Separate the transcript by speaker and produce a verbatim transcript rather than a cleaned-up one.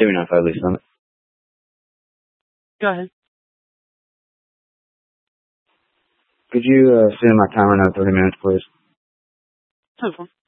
Speaker 1: seventy-nine five Lee Summit.
Speaker 2: Go ahead.
Speaker 1: Could you uh, send my timer another thirty minutes, please?
Speaker 2: No problem.